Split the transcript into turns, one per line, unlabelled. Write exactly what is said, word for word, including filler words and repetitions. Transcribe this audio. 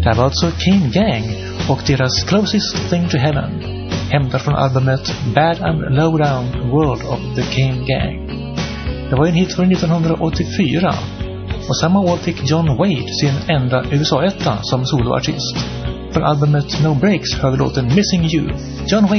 Det här var alltså Kane Gang och deras Closest Thing to Heaven, hämtat från albumet Bad and Lowdown World of the Kane Gang. Det var en hit från nittonhundraåttiofyra, och samma år fick John Wade sin enda U S A-etta som soloartist. Från albumet No Breaks hör vi låten Missing You, John Wade.